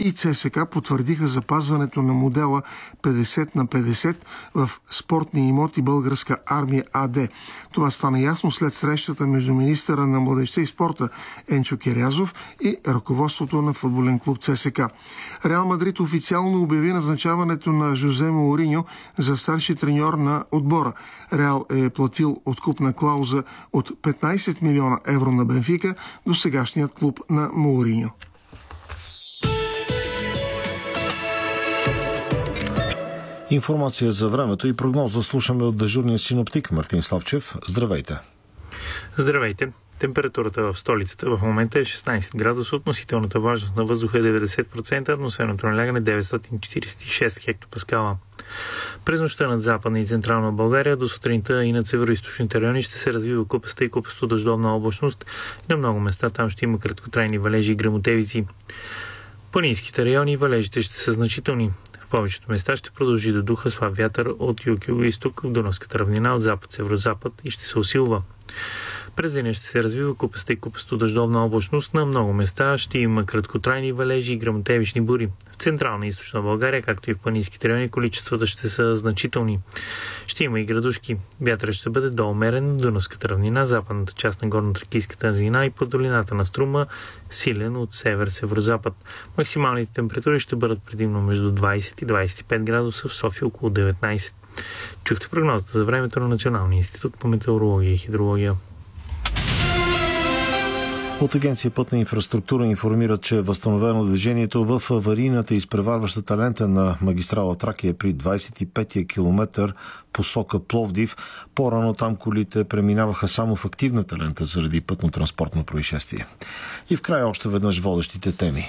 и ЦСКА потвърдиха запазването на модела 50/50 в спортни имоти Българска армия АД. Това стана ясно след срещата между министъра на младежта и спорта Енчо Керязов и ръководството на футболен клуб ЦСКА. Реал Мадрид официално обяви назначаването на Жозе Моуриньо за старши треньор на отбора. Реал е платил откупна клауза от 15 милиона евро на Бенфика до сегашният клуб на Моуриньо. Информация за времето и прогноза слушаме от дежурния синоптик Мартин Славчев. Здравейте! Здравейте! Температурата в столицата в момента е 16 градуса, относителната влажност на въздуха е 90%, атмосферното налягане 946 хектопаскала. През нощта над Западна и Централна България до сутринта и над североизточните райони ще се развива купеста и купесто дъждовна облачност и на много места там ще има краткотрайни валежи и гръмотевици. В планинските райони валежите ще са значителни. В повечето места ще продължи да духа слаб вятър от юг-юго-исток в Дунавската равнина от запад-северозапад и ще се усилва. През деня ще се развива купеста и купесто дъждовна облачност. На много места ще има краткотрайни валежи и гръмотевични бури. В Централна и Източна България, както и в планинските райони, количествата ще са значителни. Ще има и градушки. Вятърът ще бъде до умерен в Дунавската равнина, западната част на горно-тракийската низина и по долината на Струма, силен от север-северозапад. Максималните температури ще бъдат предимно между 20 и 25 градуса, в София около 19. Чухте прогнозата за времето на Националния институт по метеорология и хидрология. От Агенция Пътна инфраструктура информират, че е възстановено движението в аварийната изпреварващата лента на магистрала Тракия при 25-я километър посока Пловдив. По-рано там колите преминаваха само в активната лента заради пътно-транспортно происшествие. И в края още веднъж водещите теми.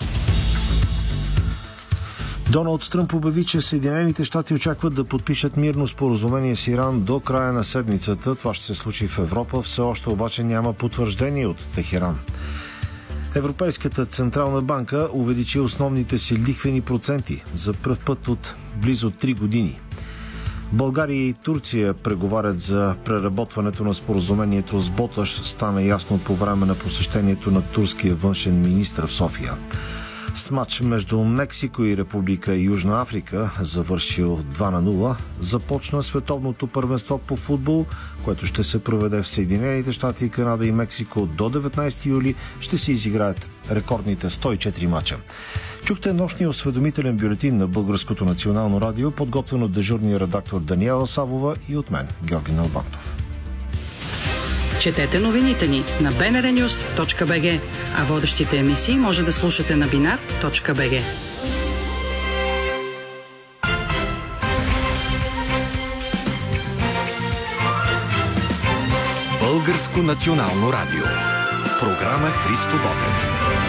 Доналд Тръмп обяви, че Съединените щати очакват да подпишат мирно споразумение с Иран до края на седмицата. Това ще се случи в Европа. Все още обаче няма потвърждение от Техеран. Европейската централна банка увеличи основните си лихвени проценти за пръв път от близо 3 години. България и Турция преговарят за преработването на споразумението с Боташ. Стана ясно по време на посещението на турския външен министър в София. С матч между Мексико и Република Южна Африка, завършил 2-0, започна световното първенство по футбол, което ще се проведе в Съединените щати, Канада и Мексико. До 19 юли ще се изиграят рекордните 104 мача. Чухте нощния осведомителен бюлетин на Българското национално радио, подготвен от дежурния редактор Даниела Савова и от мен, Георги Налбантов. Четете новините ни на bnrnews.bg, а водещите емисии може да слушате на binar.bg. Българско национално радио. Програма Христо Ботев.